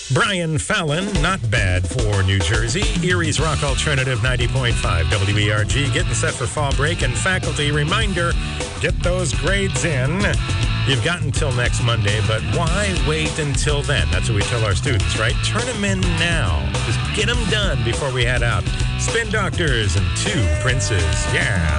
Brian Fallon, not bad for New Jersey. Erie's Rock Alternative 90.5 WERG, getting set for fall break. And faculty, reminder, get those grades in. You've got until next Monday, but why wait until then? That's what we tell our students, right? Turn them in now. Just get them done before we head out. Spin Doctors and Two Princes. Yeah.